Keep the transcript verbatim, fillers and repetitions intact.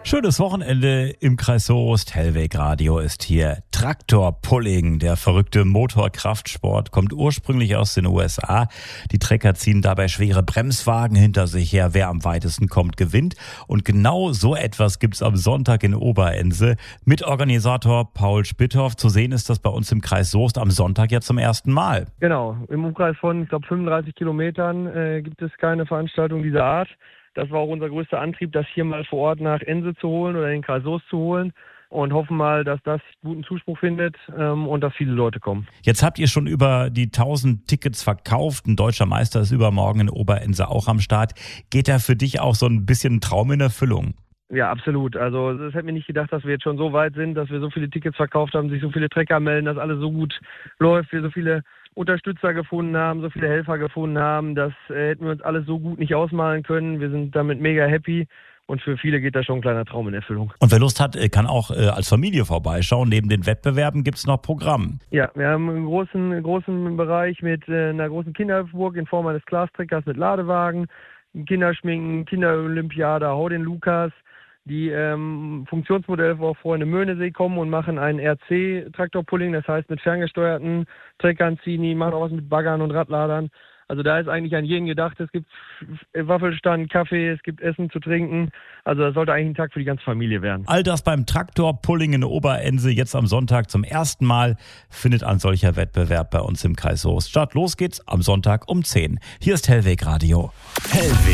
Schönes Wochenende im Kreis Soest. Hellweg Radio ist hier. Traktorpulling, der verrückte Motorkraftsport, kommt ursprünglich aus den U S A. Die Trecker ziehen dabei schwere Bremswagen hinter sich her. Wer am weitesten kommt, gewinnt. Und genau so etwas gibt's am Sonntag in Oberense. Mitorganisator Paul Spitthoff. Zu sehen ist das bei uns im Kreis Soest am Sonntag ja zum ersten Mal. Genau, im Umkreis von, ich glaube, fünfunddreißig Kilometern äh, gibt es keine Veranstaltung dieser Art. Das war auch unser größter Antrieb, das hier mal vor Ort nach Ense zu holen oder in den Kreis Soest zu holen und hoffen mal, dass das guten Zuspruch findet ähm, und dass viele Leute kommen. Jetzt habt ihr schon über die tausend Tickets verkauft. Ein deutscher Meister ist übermorgen in Oberense auch am Start. Geht da für dich auch so ein bisschen ein Traum in Erfüllung? Ja, absolut. Also es hätte mir nicht gedacht, dass wir jetzt schon so weit sind, dass wir so viele Tickets verkauft haben, sich so viele Trecker melden, dass alles so gut läuft, wir so viele Unterstützer gefunden haben, so viele Helfer gefunden haben. Das äh, hätten wir uns alles so gut nicht ausmalen können. Wir sind damit mega happy. Und für viele geht da schon ein kleiner Traum in Erfüllung. Und wer Lust hat, kann auch äh, als Familie vorbeischauen. Neben den Wettbewerben gibt's noch Programm. Ja, wir haben einen großen, großen Bereich mit äh, einer großen Kinderburg in Form eines Glastreckers mit Ladewagen, Kinderschminken, Kinderolympiade, Hau den Lukas. Die ähm, Funktionsmodelle, wo auch Freunde Möhnesee kommen und machen einen R C-Traktorpulling, das heißt mit ferngesteuerten Treckern ziehen, die machen auch was mit Baggern und Radladern. Also da ist eigentlich an jeden gedacht, es gibt Waffelstand, Kaffee, es gibt Essen zu trinken. Also das sollte eigentlich ein Tag für die ganze Familie werden. All das beim Traktorpulling in Oberense jetzt am Sonntag zum ersten Mal findet ein solcher Wettbewerb bei uns im Kreis Soest statt. Los geht's am Sonntag um zehn. Hier ist Hellweg Radio. Hellweg.